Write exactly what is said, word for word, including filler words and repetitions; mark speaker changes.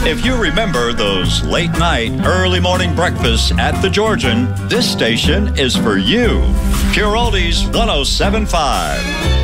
Speaker 1: If you remember those late night, early morning breakfasts at the Georgian, this station is for you. Pure Oldies one oh seven point five.